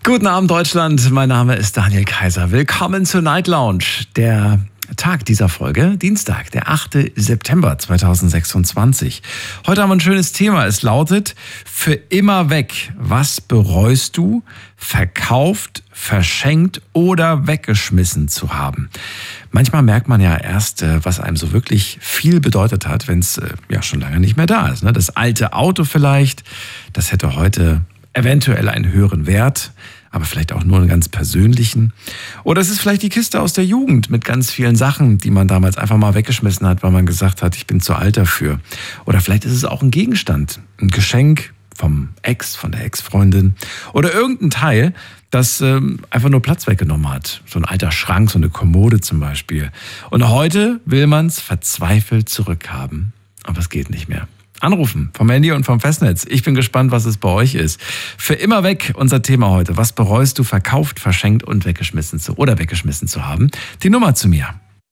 Guten Abend, Deutschland. Mein Name ist Daniel Kaiser. Willkommen zur Night Lounge. Der Tag dieser Folge, Dienstag, der 8. September 2026. Heute haben wir ein schönes Thema. Es lautet: Für immer weg. Was bereust du, verkauft, verschenkt oder weggeschmissen zu haben? Manchmal merkt man ja erst, was einem so wirklich viel bedeutet hat, wenn es ja schon lange nicht mehr da ist. Das alte Auto vielleicht, das hätte heute eventuell einen höheren Wert, aber vielleicht auch nur einen ganz persönlichen. Oder es ist vielleicht die Kiste aus der Jugend mit ganz vielen Sachen, die man damals einfach mal weggeschmissen hat, weil man gesagt hat, ich bin zu alt dafür. Oder vielleicht ist es auch ein Gegenstand, ein Geschenk vom Ex, von der Ex-Freundin. Oder irgendein Teil, das einfach nur Platz weggenommen hat. So ein alter Schrank, so eine Kommode zum Beispiel. Und heute will man es verzweifelt zurückhaben. Aber es geht nicht mehr. Anrufen vom Handy und vom Festnetz. Ich bin gespannt, was es bei euch ist. Für immer weg unser Thema heute. Was bereust du, verkauft, verschenkt und weggeschmissen zu haben? Die Nummer zu mir.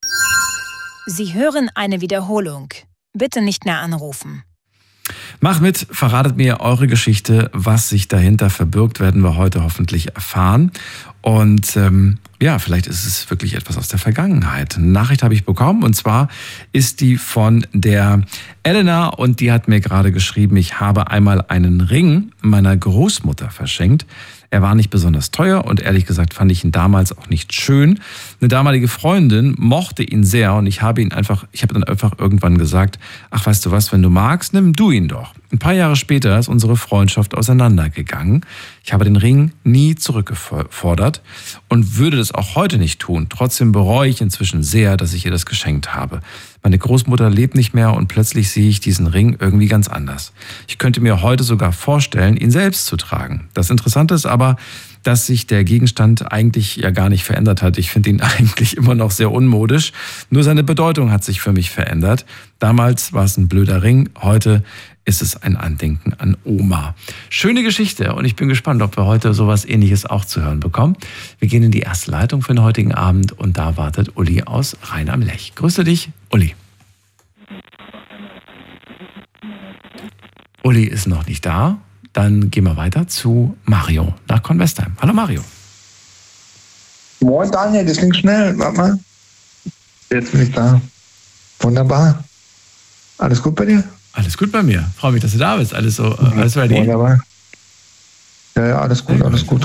Sie hören eine Wiederholung. Bitte nicht mehr anrufen. Macht mit, verratet mir eure Geschichte. Was sich dahinter verbirgt, werden wir heute hoffentlich erfahren. Und ja, vielleicht ist es wirklich etwas aus der Vergangenheit. Eine Nachricht habe ich bekommen, und zwar ist die von der Elena, und die hat mir gerade geschrieben, ich habe einmal einen Ring meiner Großmutter verschenkt. Er war nicht besonders teuer und ehrlich gesagt fand ich ihn damals auch nicht schön. Eine damalige Freundin mochte ihn sehr und ich habe dann einfach irgendwann gesagt, ach, weißt du was, wenn du magst, nimm du ihn doch. Ein paar Jahre später ist unsere Freundschaft auseinandergegangen. Ich habe den Ring nie zurückgefordert und würde das auch heute nicht tun. Trotzdem bereue ich inzwischen sehr, dass ich ihr das geschenkt habe. Meine Großmutter lebt nicht mehr und plötzlich sehe ich diesen Ring irgendwie ganz anders. Ich könnte mir heute sogar vorstellen, ihn selbst zu tragen. Das Interessante ist aber, dass sich der Gegenstand eigentlich ja gar nicht verändert hat. Ich finde ihn eigentlich immer noch sehr unmodisch. Nur seine Bedeutung hat sich für mich verändert. Damals war es ein blöder Ring, heute ist es ein Andenken an Oma. Schöne Geschichte, und ich bin gespannt, ob wir heute sowas Ähnliches auch zu hören bekommen. Wir gehen in die erste Leitung für den heutigen Abend und da wartet Uli aus Rhein am Lech. Grüße dich, Uli. Uli ist noch nicht da. Dann gehen wir weiter zu Mario nach Convestheim. Hallo Mario. Moin Daniel, das ging schnell. Warte mal. Jetzt bin ich da. Wunderbar. Alles gut bei dir? Alles gut bei mir. Freue mich, dass du da bist. Alles ready? Wunderbar. Ja, alles gut, alles gut.